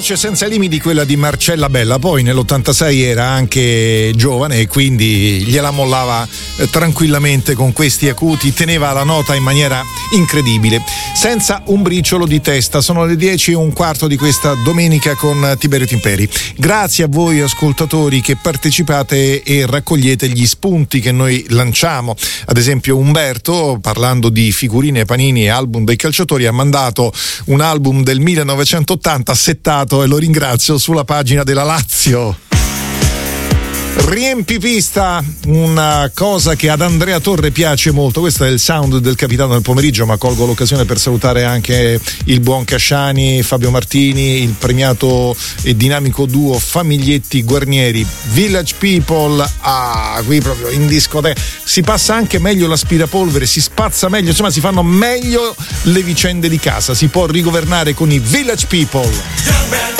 Voce senza limiti, quella di Marcella Bella. Poi nell'86 era anche giovane e quindi gliela mollava tranquillamente con questi acuti, teneva la nota in maniera incredibile, senza un briciolo di testa. Sono le 10:15 di questa domenica con Tiberio Timperi. Grazie a voi ascoltatori che partecipate e raccogliete gli spunti che noi lanciamo. Ad esempio Umberto, parlando di figurine, panini e album dei calciatori, ha mandato un album del 1980 settato, e lo ringrazio, sulla pagina della Lazio. Riempipista, una cosa che ad Andrea Torre piace molto. Questo è il sound del capitano del pomeriggio, ma colgo l'occasione per salutare anche il buon Casciani, Fabio Martini, il premiato e dinamico duo Famiglietti Guarnieri. Village People, qui proprio in discoteca si passa anche meglio l'aspirapolvere, si spazza meglio, insomma si fanno meglio le vicende di casa, si può rigovernare con i Village People.